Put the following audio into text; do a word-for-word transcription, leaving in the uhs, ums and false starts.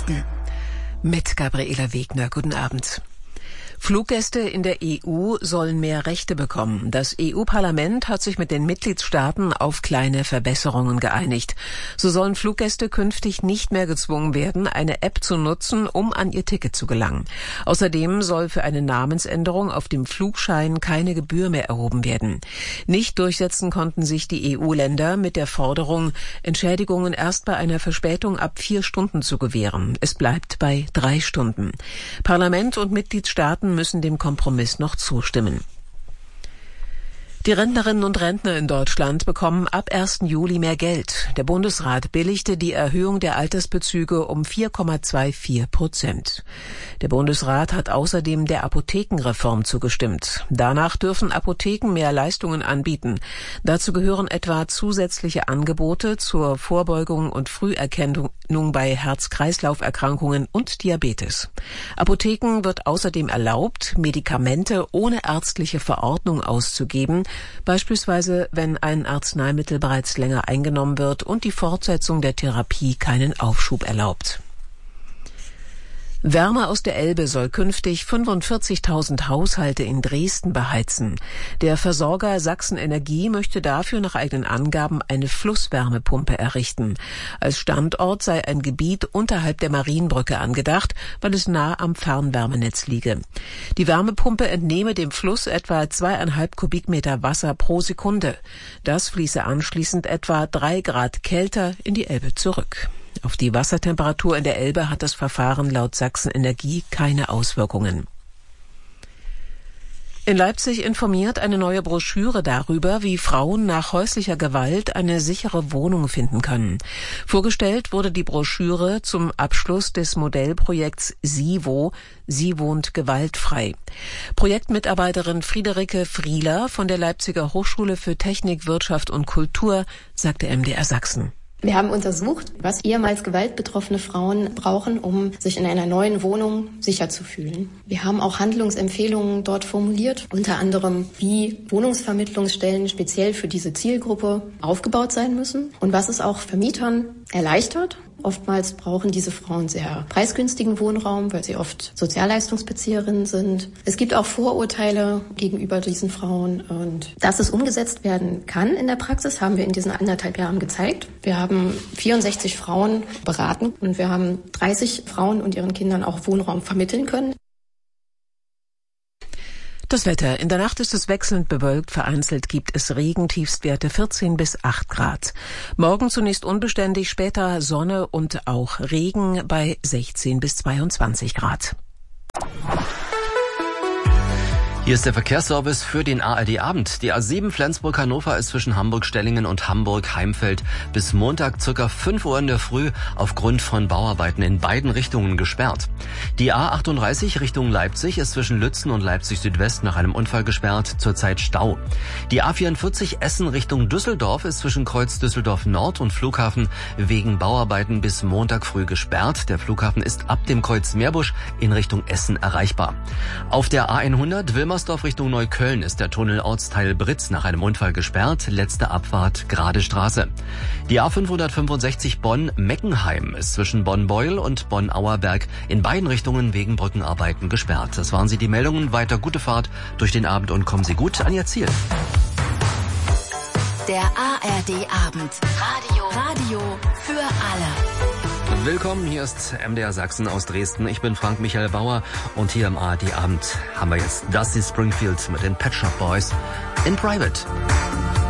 Nachrichten mit Gabriela Wegner. Guten Abend. Fluggäste in der E U sollen mehr Rechte bekommen. Das E U-Parlament hat sich mit den Mitgliedstaaten auf kleine Verbesserungen geeinigt. So sollen Fluggäste künftig nicht mehr gezwungen werden, eine App zu nutzen, um an ihr Ticket zu gelangen. Außerdem soll für eine Namensänderung auf dem Flugschein keine Gebühr mehr erhoben werden. Nicht durchsetzen konnten sich die E U-Länder mit der Forderung, Entschädigungen erst bei einer Verspätung ab vier Stunden zu gewähren. Es bleibt bei drei Stunden. Parlament und Mitgliedstaaten müssen dem Kompromiss noch zustimmen. Die Rentnerinnen und Rentner in Deutschland bekommen ab ersten Juli mehr Geld. Der Bundesrat billigte die Erhöhung der Altersbezüge um vier Komma vierundzwanzig Prozent. Der Bundesrat hat außerdem der Apothekenreform zugestimmt. Danach dürfen Apotheken mehr Leistungen anbieten. Dazu gehören etwa zusätzliche Angebote zur Vorbeugung und Früherkennung bei Herz-Kreislauf-Erkrankungen und Diabetes. Apotheken wird außerdem erlaubt, Medikamente ohne ärztliche Verordnung auszugeben, beispielsweise wenn ein Arzneimittel bereits länger eingenommen wird und die Fortsetzung der Therapie keinen Aufschub erlaubt. Wärme aus der Elbe soll künftig fünfundvierzigtausend Haushalte in Dresden beheizen. Der Versorger Sachsen Energie möchte dafür nach eigenen Angaben eine Flusswärmepumpe errichten. Als Standort sei ein Gebiet unterhalb der Marienbrücke angedacht, weil es nah am Fernwärmenetz liege. Die Wärmepumpe entnehme dem Fluss etwa zweieinhalb Kubikmeter Wasser pro Sekunde. Das fließe anschließend etwa drei Grad kälter in die Elbe zurück. Auf die Wassertemperatur in der Elbe hat das Verfahren laut Sachsen Energie keine Auswirkungen. In Leipzig informiert eine neue Broschüre darüber, wie Frauen nach häuslicher Gewalt eine sichere Wohnung finden können. Vorgestellt wurde die Broschüre zum Abschluss des Modellprojekts SIVO, Sie wohnt gewaltfrei. Projektmitarbeiterin Friederike Frieler von der Leipziger Hochschule für Technik, Wirtschaft und Kultur sagte M D R Sachsen. Wir haben untersucht, was ehemals gewaltbetroffene Frauen brauchen, um sich in einer neuen Wohnung sicher zu fühlen. Wir haben auch Handlungsempfehlungen dort formuliert, unter anderem, wie Wohnungsvermittlungsstellen speziell für diese Zielgruppe aufgebaut sein müssen und was es auch Vermietern erleichtert. Oftmals brauchen diese Frauen sehr preisgünstigen Wohnraum, weil sie oft Sozialleistungsbezieherinnen sind. Es gibt auch Vorurteile gegenüber diesen Frauen. Und dass es umgesetzt werden kann in der Praxis, haben wir in diesen anderthalb Jahren gezeigt. Wir haben vierundsechzig Frauen beraten und wir haben dreißig Frauen und ihren Kindern auch Wohnraum vermitteln können. Das Wetter. In der Nacht ist es wechselnd bewölkt, vereinzelt gibt es Regen, Tiefstwerte vierzehn bis acht Grad. Morgen zunächst unbeständig, später Sonne und auch Regen bei sechzehn bis zweiundzwanzig Grad. Hier ist der Verkehrsservice für den A R D-Abend. Die A sieben Flensburg-Hannover ist zwischen Hamburg-Stellingen und Hamburg-Heimfeld bis Montag circa fünf Uhr in der Früh aufgrund von Bauarbeiten in beiden Richtungen gesperrt. Die A achtunddreißig Richtung Leipzig ist zwischen Lützen und Leipzig-Südwest nach einem Unfall gesperrt, zurzeit Stau. Die A vierundvierzig Essen Richtung Düsseldorf ist zwischen Kreuz Düsseldorf Nord und Flughafen wegen Bauarbeiten bis Montag früh gesperrt. Der Flughafen ist ab dem Kreuz Meerbusch in Richtung Essen erreichbar. Auf der A hundert Wilmersdorf Richtung Neukölln ist der Tunnel Ortsteil Britz nach einem Unfall gesperrt. Letzte Abfahrt Gerade Straße. Die A fünfhundertfünfundsechzig Bonn-Meckenheim ist zwischen Bonn-Beuel und Bonn-Auerberg in beiden Richtungen wegen Brückenarbeiten gesperrt. Das waren sie, die Meldungen. Weiter gute Fahrt durch den Abend und kommen Sie gut an Ihr Ziel. Der A R D-Abend. Radio. Radio für alle. Willkommen, hier ist M D R Sachsen aus Dresden. Ich bin Frank Michael Bauer und hier im A R D-Abend haben wir jetzt Dusty Springfield mit den Pet Shop Boys in Private.